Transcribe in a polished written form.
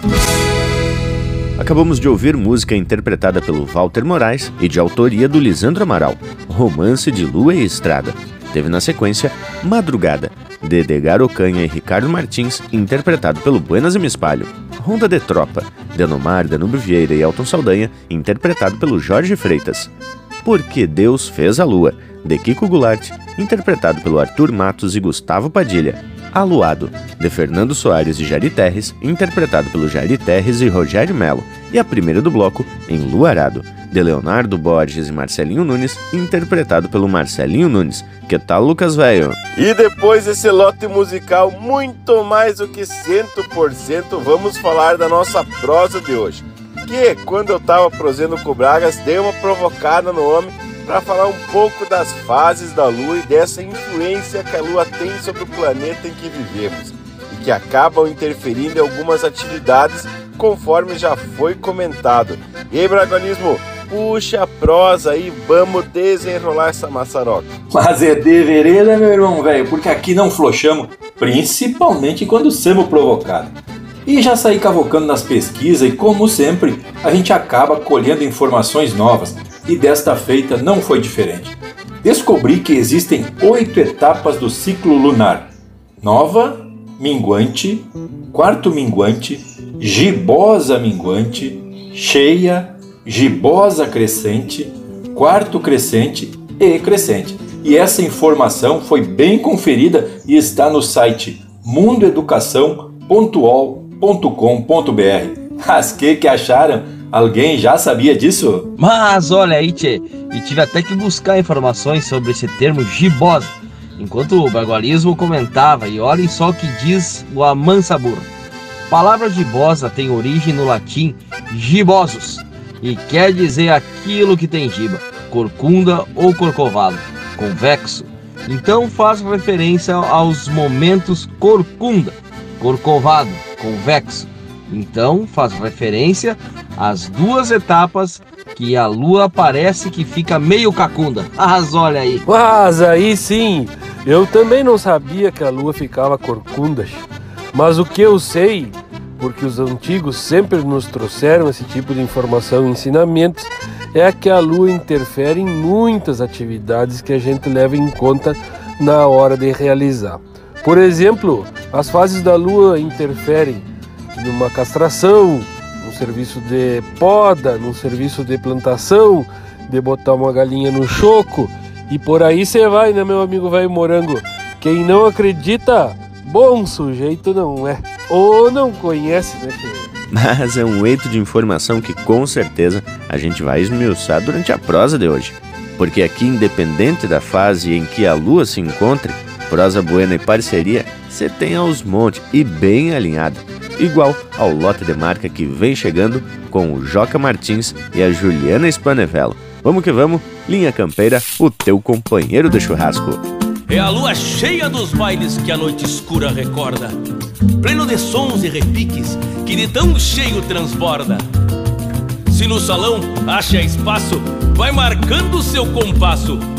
Acabamos de ouvir música interpretada pelo Walter Moraes e de autoria do Lisandro Amaral, Romance de Lua e Estrada. Teve na sequência Madrugada, de Edgar Ocanha e Ricardo Martins, interpretado pelo Buenas e Me Espalho. Ronda de Tropa, de Anomar, Danúbio Vieira e Elton Saldanha, interpretado pelo Jorge Freitas. Porque Deus Fez a Lua, de Kiko Goulart, interpretado pelo Arthur Matos e Gustavo Padilha. Aluado, de Fernando Soares e Jairi Terres, interpretado pelo Jairi Terres e Rogério Melo. E a primeira do bloco, Enluarado, de Leonardo Borges e Marcelinho Nunes, interpretado pelo Marcelinho Nunes. Que tal, Lucas Velho? E depois desse lote musical muito mais do que 100%, vamos falar da nossa prosa de hoje. Que, quando eu tava prosendo com o Bragas, dei uma provocada no homem para falar um pouco das fases da Lua e dessa influência que a Lua tem sobre o planeta em que vivemos e que acabam interferindo em algumas atividades, conforme já foi comentado. E aí, Braganismo, puxa a prosa aí, vamos desenrolar essa maçaroca. Mas é de vereda, meu irmão velho, porque aqui não flochamos, principalmente quando somos provocados. E já saí cavocando nas pesquisas e, como sempre, a gente acaba colhendo informações novas. E desta feita não foi diferente. Descobri que existem 8 etapas do ciclo lunar: nova, minguante, quarto minguante, gibosa minguante, cheia, gibosa crescente, quarto crescente e crescente. E essa informação foi bem conferida e está no site mundoeducação.ol.com.br. Mas que acharam? Alguém já sabia disso? Mas olha aí, tchê, e tive até que buscar informações sobre esse termo gibosa, enquanto o bagualismo comentava, e olhem só o que diz o Amansabur. A palavra gibosa tem origem no latim gibosus, e quer dizer aquilo que tem giba, corcunda ou corcovado, convexo. Então faz referência aos momentos corcunda, corcovado, convexo. Então faz referência às duas etapas que a Lua parece que fica meio cacunda. Mas olha aí. Mas aí sim, eu também não sabia que a Lua ficava corcunda. Mas o que eu sei, porque os antigos sempre nos trouxeram esse tipo de informação e ensinamentos, é que a Lua interfere em muitas atividades que a gente leva em conta na hora de realizar. Por exemplo, as fases da Lua interferem numa castração, num serviço de poda, num serviço de plantação, de botar uma galinha no choco, e por aí você vai, né, meu amigo velho morango? Quem não acredita, bom sujeito não é, ou não conhece, né, filho? Mas é um eito de informação que com certeza a gente vai esmiuçar durante a prosa de hoje. Porque aqui, independente da fase em que a Lua se encontre, prosa buena e parceria você tem aos montes e bem alinhada. Igual ao lote de marca que vem chegando com o Joca Martins e a Juliana Spanevello. Vamos que vamos, Linha Campeira, o teu companheiro de churrasco. É a lua cheia dos bailes que a noite escura recorda, pleno de sons e repiques que de tão cheio transborda. Se no salão acha espaço, vai marcando seu compasso,